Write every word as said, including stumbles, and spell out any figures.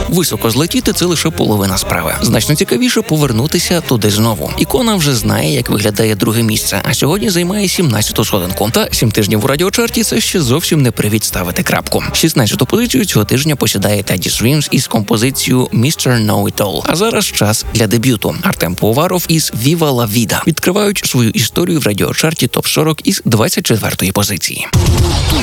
Високо злетіти – це лише половина справи. Значно цікавіше повернутися туди знову. Ікона вже знає, як виглядає друге місце, а сьогодні займає сімнадцяту сходинку. Та сім тижнів у радіочарті – це ще зовсім не привід ставити крапку. шістнадцяту позицію цього тижня посідає Teddy Swims із композицією містер Know It All. А зараз час для дебюту. Артем Пивоваров із Viva La Vida відкривають свою історію в радіочарті топ сорок із двадцять четвертої позиції.